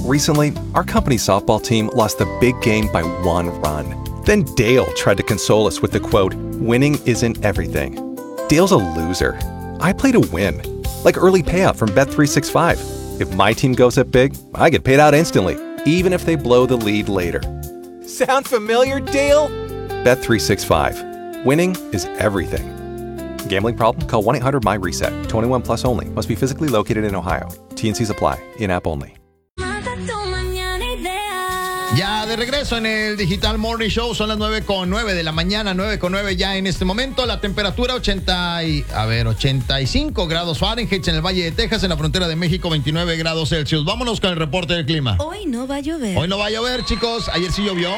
Recently, our company's softball team lost the big game by 1 run. Then Dale tried to console us with the quote, "Winning isn't everything." Dale's a loser. I play to win. Like early payout from Bet365. If my team goes up big, I get paid out instantly, even if they blow the lead later. Sound familiar, Dale? Bet365. Winning is everything. Gambling problem? Call 1-800-MY-RESET. 21 plus only. Must be physically located in Ohio. T&Cs apply. In-app only. Ya de regreso en el Digital Morning Show, son las 9:09 de la mañana, 9:09 ya en este momento. La temperatura 85 grados Fahrenheit en el Valle de Texas, en la frontera de México, 29 grados Celsius. Vámonos con el reporte del clima. Hoy no va a llover. Hoy no va a llover, chicos. Ayer sí llovió.